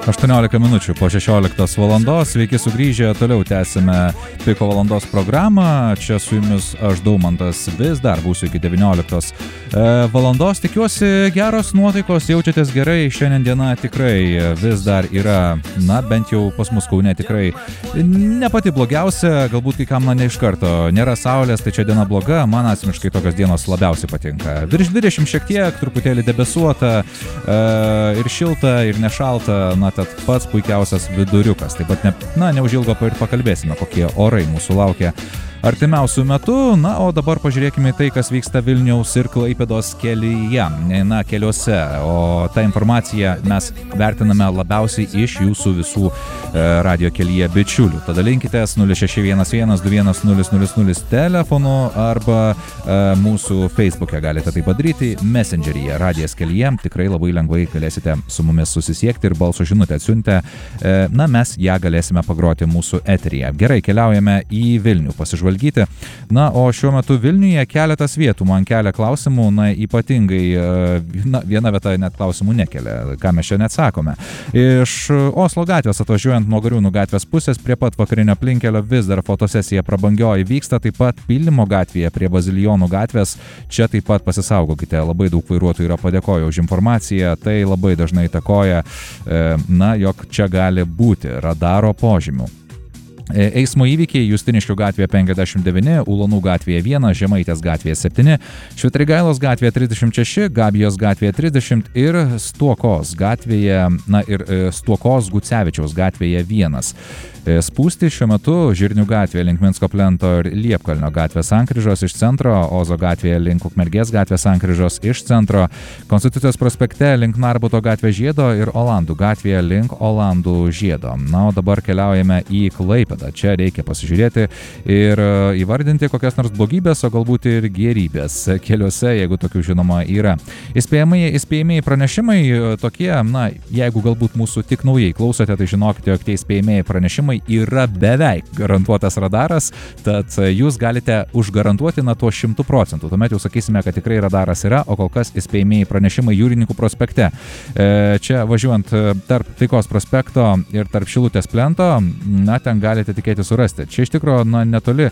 18 minučių po 16 valandos. Sveiki sugrįžę, toliau tęsime Piko valandos programą. Čia su jumis aš Daumantas, vis dar būsiu iki 19 valandos. Tikiuosi geros nuotaikos, jaučiatės gerai. Šiandien diena tikrai vis dar yra, na bent jau pas mus Kaune tikrai ne pati blogiausia. Galbūt kai kam ne iš karto nėra saulės, tai čia diena bloga. Man asmeniškai tokios dienos labiausiai patinka. Virš 20 šiek tiek, truputėlį debesuota ir šilta, ir nešalta. Na, tad pats puikiausias viduriukas. Taip pat neužilgo ir pakalbėsime, kokie orai mūsų laukia artimiausių metų. Na, o dabar pažiūrėkime tai, kas vyksta Vilniaus ir Klaipėdos kelyje, keliuose. O tą informaciją mes vertiname labiausiai iš jūsų visų radio kelyje bičiulių. Tada linkitės 0611 21000 telefonu arba mūsų Facebook'e galite tai padaryti, Messengeryje radijas kelyje. Tikrai labai lengvai galėsite su mumis susisiekti ir balso žinutę atsiuntę. Na, mes ją galėsime pagroti mūsų eteryje. Gerai, keliaujame į Vilnių pasižvalgyti. Na, o šiuo metu Vilniuje keletas vietų man kelia klausimų, na, ypatingai, viena vieta net klausimų nekelia, ką mes čia net sakome. Iš Oslo gatvės atvažiuojant nuo Gariūnų gatvės pusės prie pat vakarinio aplinkelio vis dar fotosesija prabangioji vyksta, taip pat Pylimo gatvėje prie Bazilijonų gatvės. Čia taip pat pasisaugokite, labai daug vairuotojų yra padėkoję už informaciją, tai labai dažnai įtakoja, jog čia gali būti radaro požymių. Eismo įvykiai Justiniškių gatvėje 59, Ulonų gatvėje 1, Žemaitės gatvėje 7, Švitrigailos gatvėje 36, Gabijos gatvėje 30 ir Stuokos gatvėje, Stuokos Gucevičiaus gatvėje 1. Spūsti šiuo metu Žirnių gatvėje link Minsko plento ir Liepkalnio gatvės sankryžos iš centro, Ozo gatvėje link Ukmergės gatvės sankryžos iš centro, Konstitucijos prospekte link Narbuto gatvės žiedo ir Olandų gatvėje link Olandų žiedo. Na, o dabar keliaujame į Klaipėdą. Čia reikia pasižiūrėti ir įvardinti kokias nors blogybės, o galbūt ir gerybės keliuose, jeigu tokių žinoma yra. Įspėjamieji pranešimai tokie, jeigu galbūt mūsų tik naujai klausote, tai žinokite, jog tie įspėjamieji pranešimai yra beveik garantuotas radaras, tad jūs galite užgarantuoti tuo 100%. Tuomet jau sakysime, kad tikrai radaras yra, o kol kas įspėjamieji pranešimai Jūrininkų prospekte. Čia važiuojant tarp Taikos prospekto ir tarp Šilutės plento, ten galite tikėti surasti. Čia iš tikrųjų netoli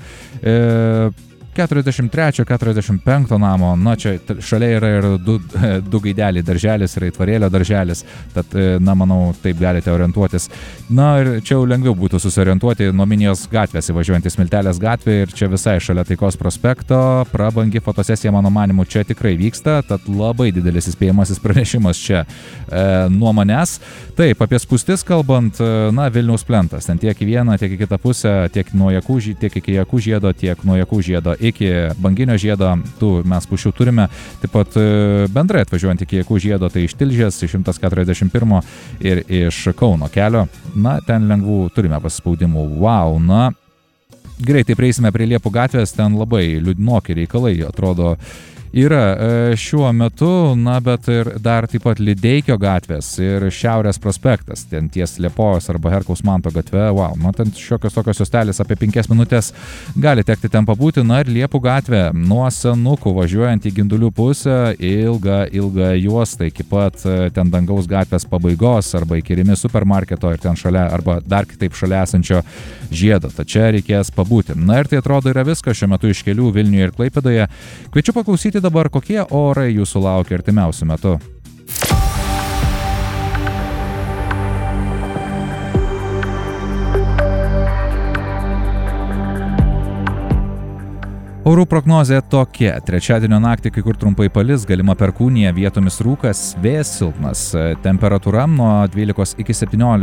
43-45 namo, čia šalia yra ir du gaideliai darželis ir aitvarėlio darželis, tad, manau, taip galite orientuotis. Ir čia jau lengviau būtų susiorientuoti nuo Minijos gatvės įvažiuojant į Smiltelės gatvę ir čia visai šalia Taikos prospekto. Prabangi fotosesija, mano manimu, čia tikrai vyksta, tad labai didelis įspėjamasis pranešimas čia nuo manęs. Taip, apie spūstis kalbant, Vilniaus plentas, ten tiek į vieną, tiek į kitą pusę, tiek iki Jakų žiedo, tiek nuo Jakų žiedo iki Banginio žiedo, tų mes pušių turime, taip pat bendrai atvažiuojant iki Jakų žiedo, tai iš Tilžės, iš 141 ir iš Kauno kelio, ten lengvų turime pasispaudimų. Wow, greitai prieisime prie Liepų gatvės, ten labai liūdnoki reikalai, atrodo, yra šiuo metu, bet ir dar taip pat Lideikio gatvės ir Šiaurės prospektas, ten ties Liepojos arba Herkaus Manto gatve, ten šiokios tokios juostelės apie 5 minutės gali tekti ten pabūti. Ir Liepų gatvė nuo Senukų važiuojant į Gindulių pusę, ilga juosta iki pat ten Dangaus gatvės pabaigos arba iki Rimi supermarketo ir ten šalia, arba dar kitaip šalia esančio žiedo, tad čia reikės pabūti. Ir tai atrodo yra viskas šiuo metu iš kelių Vilniuje ir Klaipėdoje. Kviečiu paklausyti dabar, kokie orai jūsų laukia artimiausiu metu. Orų prognozė tokia. Trečiadienio naktį kai kur trumpai palis, galima perkūnija, vietomis rūkas, vėjas silpnas. Temperatūra nuo 12 iki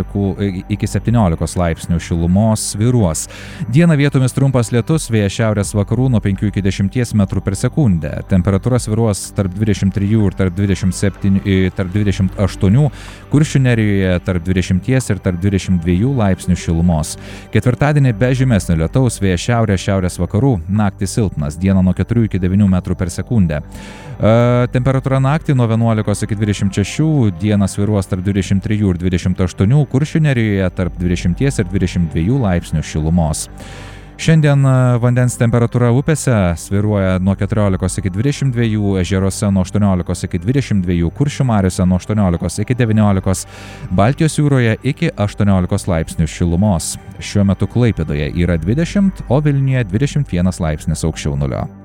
17 laipsnių šilumos svyruos. Dieną vietomis trumpas lietus, vėjas šiaurės vakarų nuo 5 iki 10 metrų per sekundę. Temperatūra svyruos tarp 23 ir tarp 28, Kuršių Nerijoje tarp 20 ir tarp 22 laipsnių šilumos. Ketvirtadienį be žymesnio lietaus, vėjas šiaurės vakarų, naktį silpnas. Dieną nuo 4 iki 9 metrų per sekundę. Temperatūra naktį nuo 11 iki 26, dieną svyruos tarp 23 ir 28, Kuršių Nerijoje tarp 20 ir 22 laipsnių šilumos. Šiandien vandens temperatūra upėse svyruoja nuo 14 iki 22, ežeruose nuo 18 iki 22, Kuršių mariose nuo 18 iki 19, Baltijos jūroje iki 18 laipsnių šilumos. Šiuo metu Klaipėdoje yra 20, o Vilniuje 21 laipsnis aukščiau nulio.